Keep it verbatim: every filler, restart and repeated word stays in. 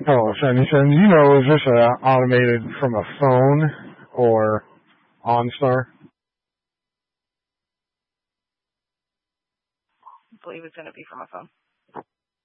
Hello, Shenison. Do you know, is this uh, automated from a phone or OnStar? I believe it's going to be from a phone.